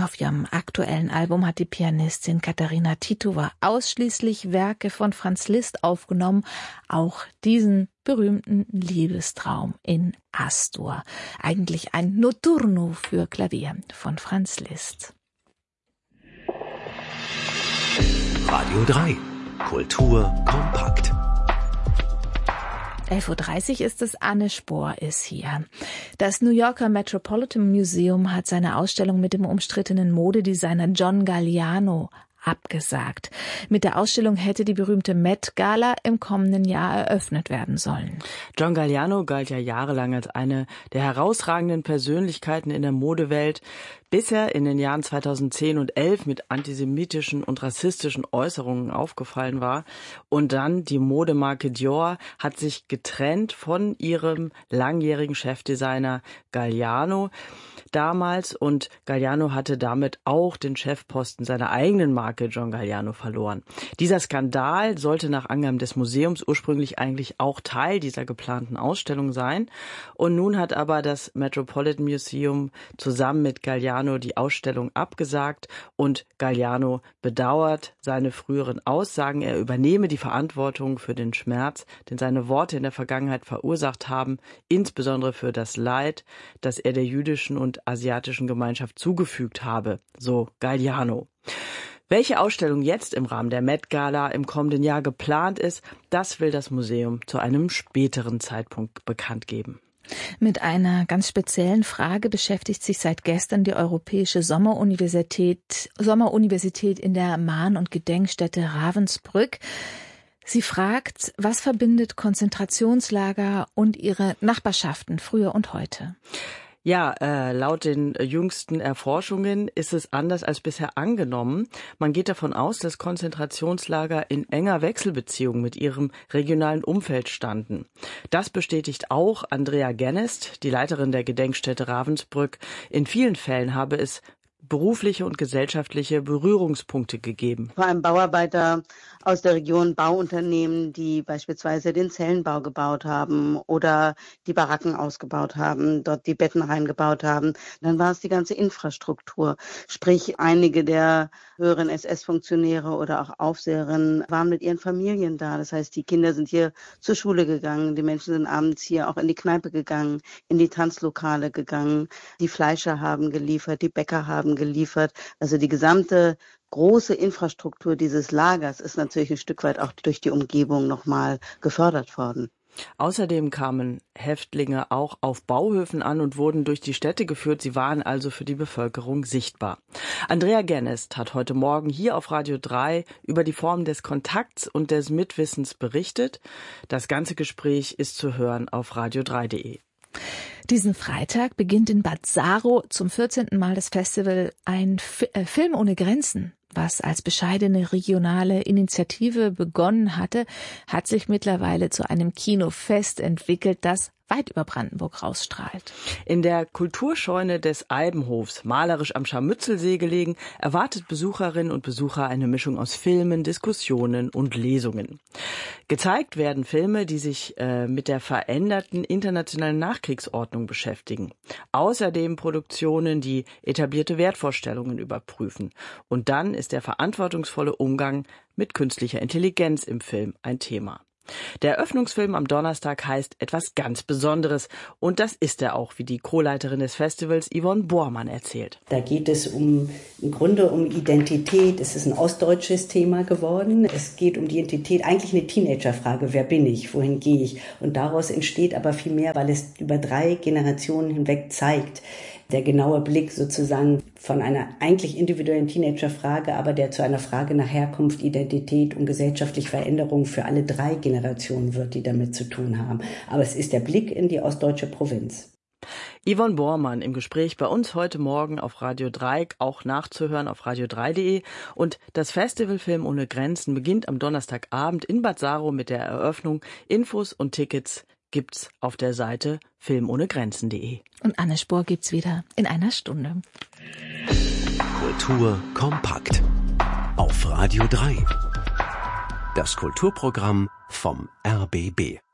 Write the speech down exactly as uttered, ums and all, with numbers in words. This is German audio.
Auf ihrem aktuellen Album hat die Pianistin Katharina Titova ausschließlich Werke von Franz Liszt aufgenommen, auch diesen berühmten Liebestraum in Astur. Eigentlich ein Notturno für Klavier von Franz Liszt. Radio drei. Kultur kompakt. elf Uhr dreißig ist es, Anne Spohr ist hier. Das New Yorker Metropolitan Museum hat seine Ausstellung mit dem umstrittenen Modedesigner John Galliano abgesagt. Mit der Ausstellung hätte die berühmte Met Gala im kommenden Jahr eröffnet werden sollen. John Galliano galt ja jahrelang als eine der herausragenden Persönlichkeiten in der Modewelt, bis er in den Jahren zweitausendzehn und elf mit antisemitischen und rassistischen Äußerungen aufgefallen war. Und dann die Modemarke Dior hat sich getrennt von ihrem langjährigen Chefdesigner Galliano damals, und Galliano hatte damit auch den Chefposten seiner eigenen Marke John Galliano verloren. Dieser Skandal sollte nach Angaben des Museums ursprünglich eigentlich auch Teil dieser geplanten Ausstellung sein. Und nun hat aber das Metropolitan Museum zusammen mit Galliano die Ausstellung abgesagt, und Galliano bedauert seine früheren Aussagen. Er übernehme die Verantwortung für den Schmerz, den seine Worte in der Vergangenheit verursacht haben, insbesondere für das Leid, das er der jüdischen und asiatischen Gemeinschaft zugefügt habe, so Galliano. Welche Ausstellung jetzt im Rahmen der Met Gala im kommenden Jahr geplant ist, das will das Museum zu einem späteren Zeitpunkt bekannt geben. Mit einer ganz speziellen Frage beschäftigt sich seit gestern die Europäische Sommeruniversität, Sommeruniversität in der Mahn- und Gedenkstätte Ravensbrück. Sie fragt, was verbindet Konzentrationslager und ihre Nachbarschaften früher und heute? Ja, äh, laut den jüngsten Erforschungen ist es anders als bisher angenommen. Man geht davon aus, dass Konzentrationslager in enger Wechselbeziehung mit ihrem regionalen Umfeld standen. Das bestätigt auch Andrea Gennest, die Leiterin der Gedenkstätte Ravensbrück. In vielen Fällen habe es berufliche und gesellschaftliche Berührungspunkte gegeben. Vor allem Bauarbeiter aus der Region, Bauunternehmen, die beispielsweise den Zellenbau gebaut haben oder die Baracken ausgebaut haben, dort die Betten reingebaut haben. Dann war es die ganze Infrastruktur. Sprich, einige der höheren S S-Funktionäre oder auch Aufseherinnen waren mit ihren Familien da. Das heißt, die Kinder sind hier zur Schule gegangen, die Menschen sind abends hier auch in die Kneipe gegangen, in die Tanzlokale gegangen, die Fleischer haben geliefert, die Bäcker haben geliefert. Also die gesamte große Infrastruktur dieses Lagers ist natürlich ein Stück weit auch durch die Umgebung nochmal gefördert worden. Außerdem kamen Häftlinge auch auf Bauhöfen an und wurden durch die Städte geführt. Sie waren also für die Bevölkerung sichtbar. Andrea Gennest hat heute Morgen hier auf Radio drei über die Form des Kontakts und des Mitwissens berichtet. Das ganze Gespräch ist zu hören auf radio drei punkt de. Diesen Freitag beginnt in Bad Saro zum vierzehnten Mal das Festival Ein F- äh, Film ohne Grenzen. Was als bescheidene regionale Initiative begonnen hatte, hat sich mittlerweile zu einem Kinofest entwickelt, das weit über Brandenburg rausstrahlt. In der Kulturscheune des Albenhofs, malerisch am Scharmützelsee gelegen, erwartet Besucherinnen und Besucher eine Mischung aus Filmen, Diskussionen und Lesungen. Gezeigt werden Filme, die sich äh, mit der veränderten internationalen Nachkriegsordnung beschäftigen. Außerdem Produktionen, die etablierte Wertvorstellungen überprüfen. Und dann ist der verantwortungsvolle Umgang mit künstlicher Intelligenz im Film ein Thema. Der Eröffnungsfilm am Donnerstag heißt Etwas ganz Besonderes, und das ist er auch, wie die Co-Leiterin des Festivals Yvonne Bormann erzählt. Da geht es um, im Grunde um Identität. Es ist ein ostdeutsches Thema geworden. Es geht um die Identität, eigentlich eine Teenagerfrage. Wer bin ich? Wohin gehe ich? Und daraus entsteht aber viel mehr, weil es über drei Generationen hinweg zeigt. Der genaue Blick sozusagen von einer eigentlich individuellen Teenagerfrage, aber der zu einer Frage nach Herkunft, Identität und gesellschaftliche Veränderung für alle drei Generationen wird, die damit zu tun haben. Aber es ist der Blick in die ostdeutsche Provinz. Yvonne Bormann im Gespräch bei uns heute Morgen auf Radio drei, auch nachzuhören auf radio drei punkt de. Und das Festival Film ohne Grenzen beginnt am Donnerstagabend in Bad Saro mit der Eröffnung. Infos und Tickets gibt's auf der Seite film ohne grenzen punkt de. Und Anne Spohr gibt's wieder in einer Stunde. Kultur kompakt auf Radio drei. Das Kulturprogramm vom R B B.